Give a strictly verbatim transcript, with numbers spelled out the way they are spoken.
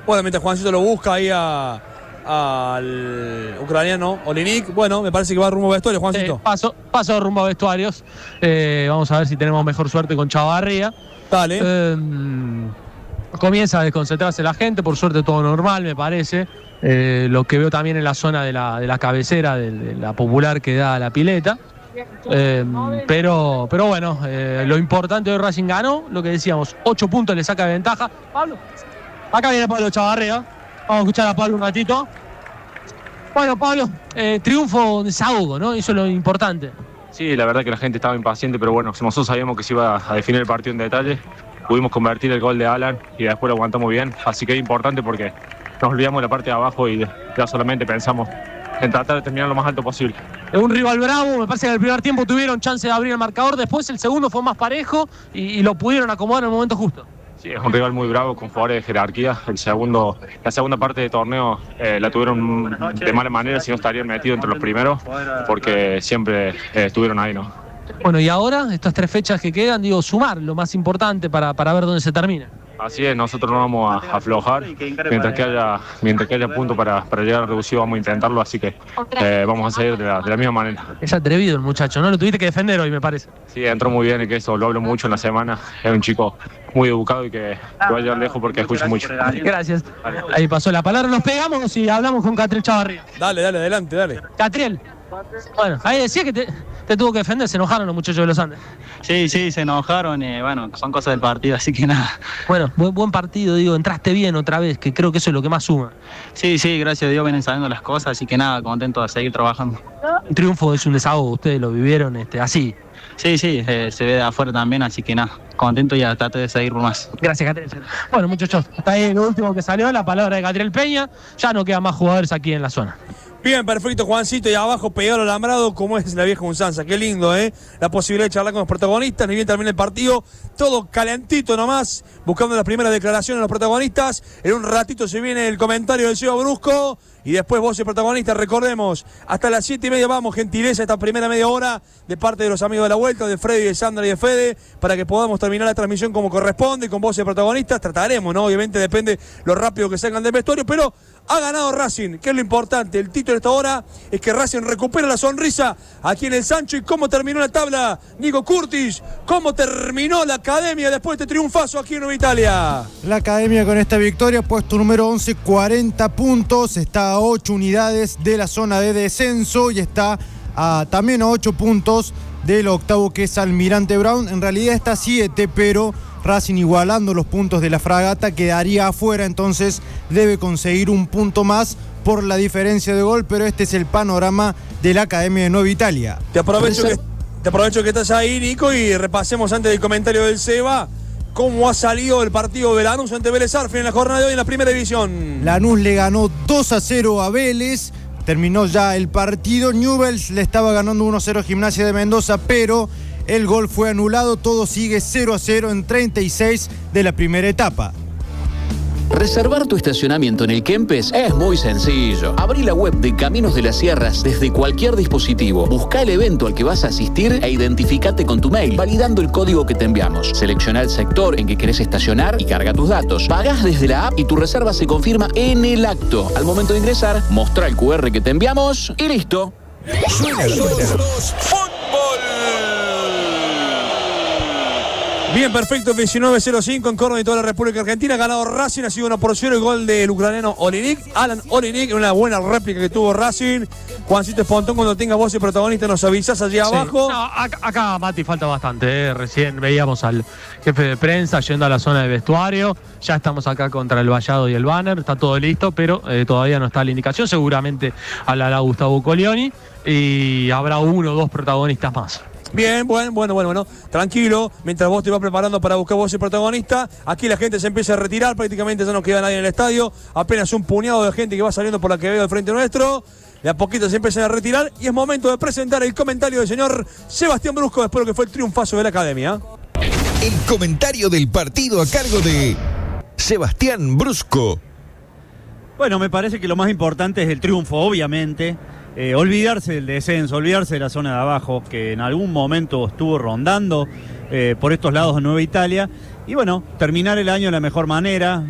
Bueno, mientras Juancito lo busca ahí a, al ucraniano Olinik, bueno, me parece que va rumbo a vestuario, Juancito. Eh, paso, paso rumbo a vestuarios. Eh, vamos a ver si tenemos mejor suerte con Chavarría. Dale. Eh, comienza a desconcentrarse la gente, por suerte todo normal, me parece. Eh, lo que veo también en la zona de la, de la cabecera, de, de la popular que da a la pileta. Eh, pero, pero bueno, eh, lo importante de Racing ganó, lo que decíamos, ocho puntos le saca de ventaja. Pablo, acá viene Pablo Chavarría. Vamos a escuchar a Pablo un ratito. Bueno, Pablo, eh, triunfo, desahogo, ¿no? Eso es lo importante. Sí, la verdad que la gente estaba impaciente, pero bueno, nosotros sabíamos que se iba a definir el partido en detalle. Pudimos convertir el gol de Alan y después lo aguantamos bien, así que es importante porque nos olvidamos de la parte de abajo y ya solamente pensamos en tratar de terminar lo más alto posible. Es un rival bravo, me parece que en el primer tiempo tuvieron chance de abrir el marcador, después el segundo fue más parejo y, y lo pudieron acomodar en el momento justo. Sí, es un rival muy bravo, con jugadores de jerarquía. El segundo, la segunda parte del torneo eh, la tuvieron de mala manera, si no estarían metidos entre los primeros, porque siempre eh, estuvieron ahí, ¿no? Bueno, y ahora, estas tres fechas que quedan, digo, sumar lo más importante para, para ver dónde se termina. Así es, nosotros no vamos a aflojar, mientras que haya, mientras que haya punto para, para llegar al reducido vamos a intentarlo, así que eh, vamos a seguir de la, de la misma manera. Es atrevido el muchacho, ¿no? Lo tuviste que defender hoy, me parece. Sí, entró muy bien y que eso lo hablo mucho en la semana, es un chico muy educado y que, que va a llegar lejos porque escucha mucho. Gracias. Ahí pasó la palabra, nos pegamos y hablamos con Catriel Chavarría. Dale, dale, adelante, dale. Catriel, bueno, ahí decía que te, te tuvo que defender, se enojaron los muchachos de los Andes. Sí, sí, se enojaron, eh, bueno, son cosas del partido, así que nada. Bueno, buen, buen partido, digo, entraste bien otra vez, que creo que eso es lo que más suma. Sí, sí, gracias a Dios vienen sabiendo las cosas, así que nada, contento de seguir trabajando. El triunfo es un desahogo, ustedes lo vivieron este, así. Sí, sí, eh, se ve de afuera también, así que nada, contento y traté de seguir por más. Gracias, Catriel. Bueno, muchachos, hasta ahí lo último que salió, la palabra de Catriel Peña, ya no quedan más jugadores aquí en la zona. Bien, perfecto, Juancito, y abajo pegado al alambrado, como es la vieja usanza. Qué lindo, ¿eh? La posibilidad de charlar con los protagonistas, ni bien termina el partido, todo calentito nomás, buscando las primeras declaraciones de los protagonistas. En un ratito se viene el comentario del Seba Brusco, y después vos, el protagonista, recordemos, hasta las siete y media vamos, gentileza, esta primera media hora, de parte de los amigos de la vuelta, de Freddy, de Sandra y de Fede, para que podamos terminar la transmisión como corresponde, con vos, el protagonista. Trataremos, ¿no? Obviamente depende lo rápido que salgan del vestuario, pero ha ganado Racing, que es lo importante. El título de esta hora es que Racing recupera la sonrisa aquí en el Sancho. ¿Y cómo terminó la tabla, Nico Curtis? ¿Cómo terminó la academia después de este triunfazo aquí en Nueva Italia? La academia con esta victoria, puesto número once, cuarenta puntos, está a ocho unidades de la zona de descenso y está a, también a ocho puntos del octavo, que es Almirante Brown. En realidad está a siete, pero Racing, igualando los puntos de la Fragata, quedaría afuera, entonces debe conseguir un punto más por la diferencia de gol, pero este es el panorama de la Academia de Nueva Italia. Te aprovecho, que, te aprovecho que estás ahí, Nico, y repasemos antes del comentario del Seba cómo ha salido el partido de Lanús ante Vélez Sarsfield en la jornada de hoy en la primera división. Lanús le ganó dos a cero a Vélez, terminó ya el partido. Newell's le estaba ganando uno a cero a Gimnasia de Mendoza, pero el gol fue anulado, todo sigue cero a cero en treinta y seis de la primera etapa. Reservar tu estacionamiento en el Kempes es muy sencillo. Abrí la web de Caminos de las Sierras desde cualquier dispositivo. Busca el evento al que vas a asistir e identificate con tu mail, validando el código que te enviamos. Selecciona el sector en que querés estacionar y carga tus datos. Pagás desde la app y tu reserva se confirma en el acto. Al momento de ingresar, mostrá el cu erre que te enviamos y listo. Suena, suena. Fútbol. Bien, perfecto, diecinueve cero cinco en Córdoba y toda la República Argentina. Ganado Racing, ha sido una porción el gol del ucraniano Olinik. Alan Olinik, una buena réplica que tuvo Racing. Juancito Espontón, cuando tenga voz y protagonista nos avisás allí sí. abajo. No, acá, acá, Mati, falta bastante. ¿eh? Recién veíamos al jefe de prensa yendo a la zona de vestuario. Ya estamos acá contra el vallado y el banner. Está todo listo, pero eh, todavía no está la indicación. Seguramente hablará Gustavo Colioni y habrá uno o dos protagonistas más. Bien, bueno, bueno, bueno, bueno, tranquilo, mientras vos te vas preparando para buscar vos el protagonista, aquí la gente se empieza a retirar, prácticamente ya no queda nadie en el estadio, apenas un puñado de gente que va saliendo por la que veo al frente nuestro, de a poquito se empiezan a retirar y es momento de presentar el comentario del señor Sebastián Brusco después de lo que fue el triunfazo de la academia. El comentario del partido a cargo de Sebastián Brusco. Bueno, me parece que lo más importante es el triunfo, obviamente. Eh, olvidarse del descenso, olvidarse de la zona de abajo, que en algún momento estuvo rondando eh, por estos lados de Nueva Italia. Y bueno, terminar el año de la mejor manera.